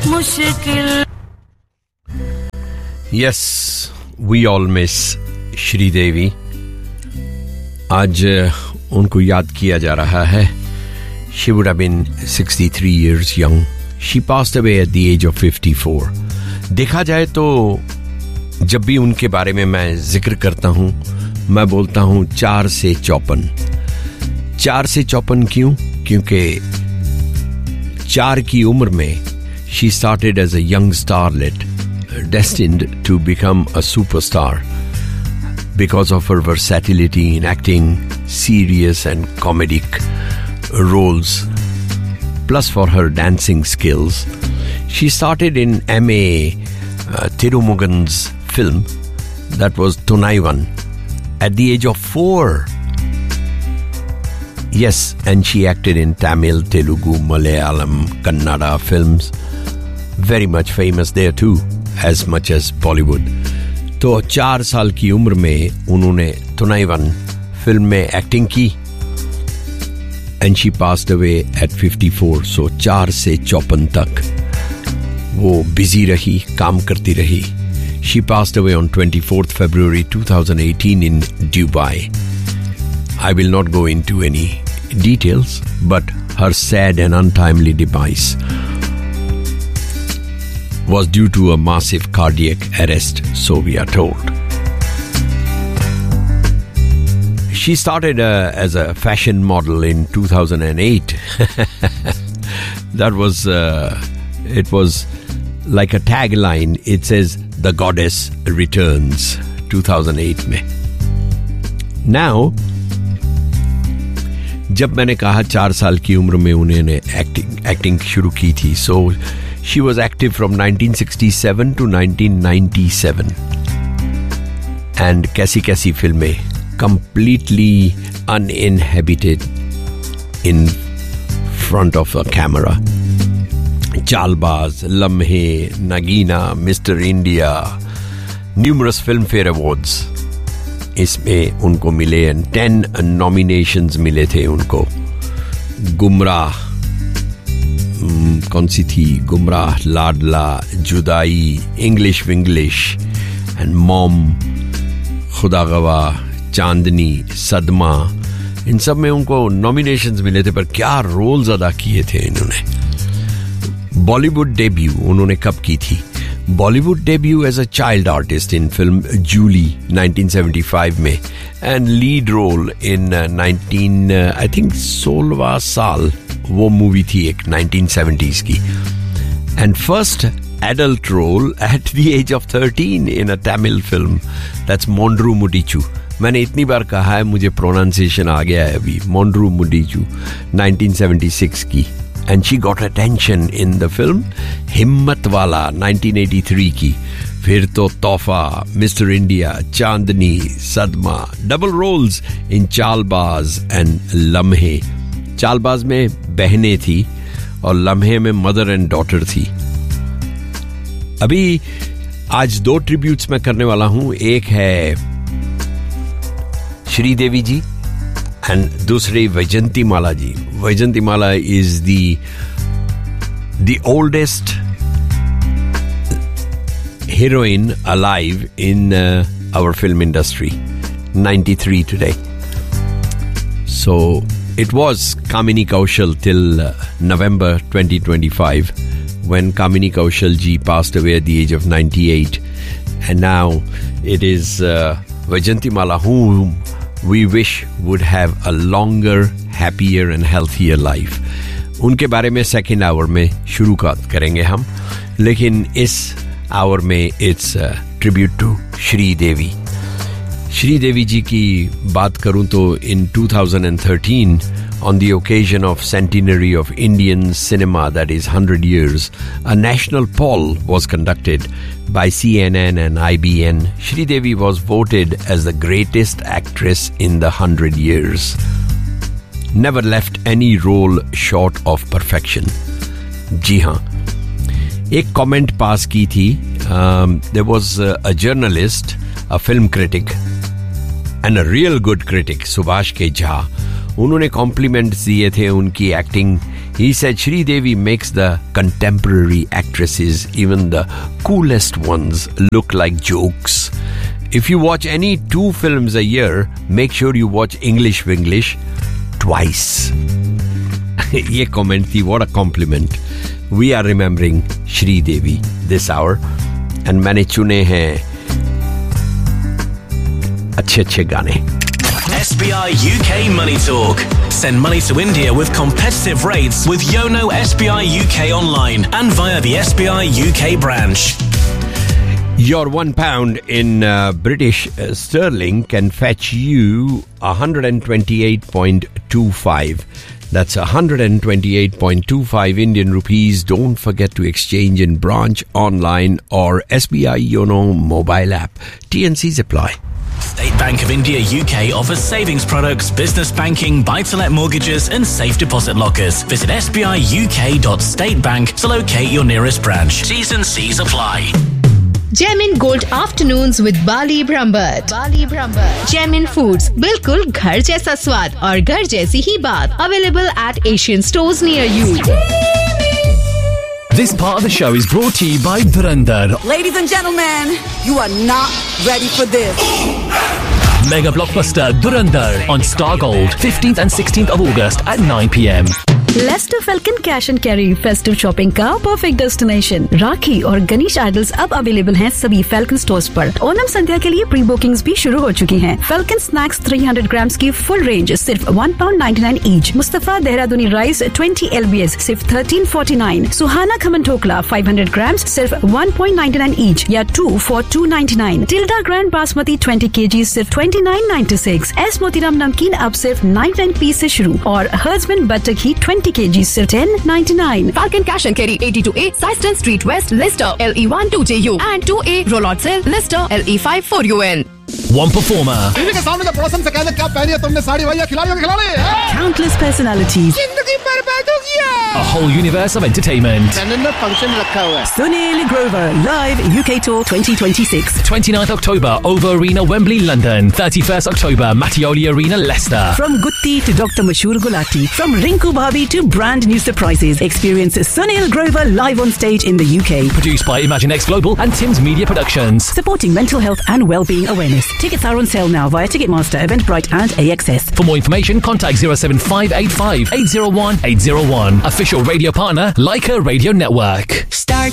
मुश्किल। Yes, we all miss Sridevi. आज उनको याद किया जा रहा है. She would have been 63 years young. She passed away at the age of 54. देखा जाए तो जब भी उनके बारे में मैं जिक्र करता हूं, मैं बोलता हूं 4 से 54. 4 से 54 क्यों? क्योंकि 4 की उम्र में she started as a young starlet, destined to become a superstar because of her versatility in acting serious and comedic roles, plus for her dancing skills. She started in M.A. Tirumugan's film that was Tunaivan at the age of 4. Yes, and she acted in Tamil, Telugu, Malayalam, Kannada films. Very much famous there too, as much as Bollywood. तो 4 साल की उम्र में उन्होंने तुनाईवन film में acting की and she passed away at 54. So 4 से 54 तक वो बिजी रही, काम करती रही. She passed away on 24th February 2018 in Dubai. I will not go into any details, but her sad and untimely demise was due to a massive cardiac arrest, so we are told. She started as a fashion model in 2008. That was, it was like a tagline. It says, "The Goddess Returns," 2008 में. Now, जब मैंने कहा 4 साल की उम्र में उन्होंने acting शुरू की थी, so she was active from 1967 to 1997. And कैसी फिल्में, completely uninhabited in front of a camera. Chaalbaaz, लम्हे, Nagina, mister India, numerous Filmfare Awards इसमें उनको मिले and 10 nominations मिले थे उनको. गुमराह, कौन सी थी? गुमराह, लाडला, जुदाई, इंग्लिश विंग्लिश एंड मॉम, खुदा गवाह, चांदनी, सदमा, इन सब में उनको नॉमिनेशंस मिले थे. पर क्या रोल्स अदा किए थे इन्होंने. बॉलीवुड डेब्यू उन्होंने कब की थी? Bollywood debut as a child artist in film Jully 1975 में एंड लीड रोल इन 16वां साल वो मूवी थी एक 1970s की. And first adult role at the age of 13 in a Tamil film that's मोंड्रू मुडिचू. मैंने इतनी बार कहा है, मुझे प्रोनाउंसिएशन आ गया है अभी. मोंड्रू मुडिचू 1976 की. And she got attention in the film हिम्मत वाला 1983 की. फिर तो तोहफा, मिस्टर इंडिया, चांदनी, सदमा, double roles in Chaalbaaz and लम्हे. चालबाज में बहनें थी और लम्हे में मदर एंड डॉटर थी. अभी आज 2 ट्रिब्यूट्स मैं करने वाला हूं. एक है श्रीदेवी जी and दूसरी वैजंतीमाला जी. Vyjayanthimala is the oldest heroine alive in our film industry. 93 today. So it was Kamini Kaushal till November 2025 when Kamini Kaushal ji passed away at the age of 98, and now it is Vaijantimala whom we wish would have a longer, happier and healthier life. उनके बारे में second hour में शुरू करेंगे हम, लेकिन इस our में it's tribute to Sridevi. Sridevi जी की बात करूं तो इन 2013 on the occasion of centenary of Indian cinema, that is 100 years, a national poll was conducted by CNN and IBN. Shridevi was voted as the greatest actress in the 100 years. Never left any role short of perfection. जी हाँ, एक comment pass की थी. There was a journalist, a film critic and a real good critic, Subhash के झा. उन्होंने compliments दिए थे उनकी acting He said Sridevi makes the contemporary actresses, even the coolest ones, look like jokes. If you watch any 2 films a year, make sure you watch English Winglish twice. Ye comment thi, what a compliment. We are remembering Sridevi this hour. And मैंने चुने हैं अच्छे गाने. SBI UK Money Talk. Send money to India with competitive rates with Yono SBI UK online and via the SBI UK branch. Your £1 in British sterling can fetch you 128.25. That's 128.25 Indian rupees. Don't forget to exchange in branch, online or SBI Yono mobile app. TNCs apply. State Bank of India UK offers savings products, business banking, buy-to-let mortgages and safe deposit lockers. Visit sbiuk.statebank to locate your nearest branch. T's and C's apply. Gemin Gold Afternoons with Bali Brahmbhatt. Gemin Foods, बिल्कुल घर जैसा स्वाद और घर जैसी ही बात. Available at Asian stores near you. This part of the show is brought to you by Dhurandhar. Ladies and gentlemen, you are not ready for this. Mega blockbuster Dhurandhar on Star Gold, 15th and 16th of August at 9 p.m. Lester falcon cash and carry festive shopping का perfect destination. राखी और Ganesh idols अब available हैं सभी falcon stores पर. ओनम संध्या के लिए pre bookings भी शुरू हो चुकी हैं. फेल्कन स्नैक्स 300 ग्राम्स की फुल रेंज सिर्फ £1.99 ईच. मुस्तफा देहरादूनी राइस 20 LBS सिर्फ £13.49. सुहाना खमन ठोकला 500 ग्राम्स सिर्फ £1.99 ईच या 2 for £2.99. Tilde grand basmati 20 kg सिर्फ £29.96. एस मोतीराम नमकीन अब सिर्फ 99p से शुरू और हर्जमन butter ghee 20 kg still $10.99. Falcon Cash and Carry 82A Syston Street West, Leicester LE12JU and 2A Rollot Cell, Leicester LE54UN. One performer. TV के सामने पड़ोसन से कहते क्या पहनी है तुमने साड़ी भैया खिलाड़ियों के खिलाड़ी. Countless personalities. जिंदगी बर्बाद हो गया. A whole universe of entertainment. Calendar function रखा हुआ है. Sunil Grover live UK Tour 2026. 29th October, Over Arena, Wembley, London. 31st October, Mattioli Arena, Leicester. From Gutti to Dr. Mashur Gulati, from Rinku Bhabi to brand new surprises, experience Sunil Grover live on stage in the UK. Produced by Imaginex Global and Tim's Media Productions. Supporting mental health and well-being awareness. Tickets are on sale now via Ticketmaster, Eventbrite and AXS. For more information, contact 07585 801 801. Official radio partner, Leica Radio Network. Start